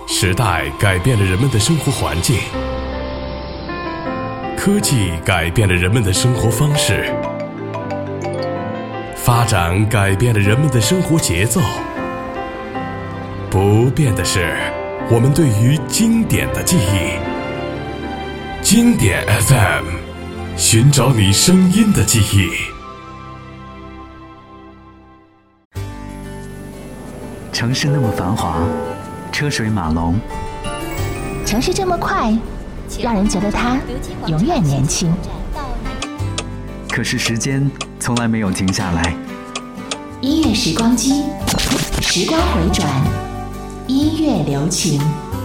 时代改变了人们的生活环境，科技改变了人们的生活方式，发展改变了人们的生活节奏。不变的是我们对于经典的记忆。经典 FM， 寻找你声音的记忆。 城市那么繁华，车水马龙， 城市这么快，让人觉得它永远年轻。 可是时间从来没有停下来。 音乐时光机，时光回转，音乐留情。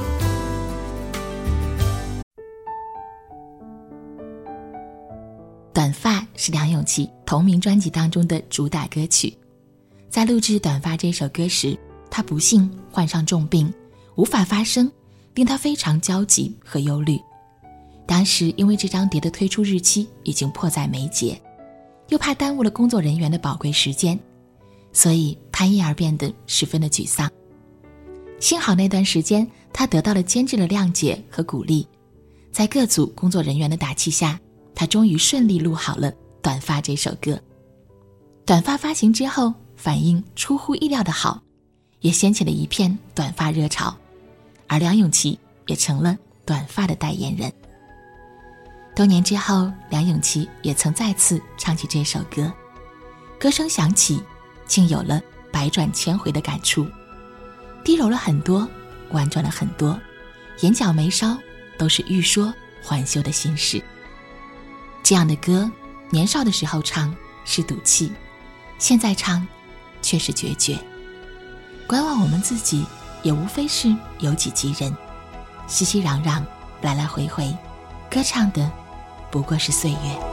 短发是梁咏琪同名专辑当中的主打歌曲。在录制《短发》这首歌时，他不幸患上重病，无法发声，令他非常焦急和忧虑。当时因为这张碟的推出日期已经迫在眉睫，又怕耽误了工作人员的宝贵时间，所以他因而变得十分的沮丧。幸好那段时间他得到了监制的谅解和鼓励，在各组工作人员的打气下，他终于顺利录好了《短发》这首歌。短发发行之后反应出乎意料的好，也掀起了一片短发热潮，而梁咏琪也成了短发的代言人。多年之后，梁咏琪也曾再次唱起这首歌，歌声响起，竟有了百转千回的感触，低柔了很多，婉转了很多，眼角眉梢都是欲说还休的心事。这样的歌，年少的时候唱是赌气，现在唱却是决绝。观望我们自己，也无非是有几级人，熙熙攘攘，来来回回，歌唱的不过是岁月。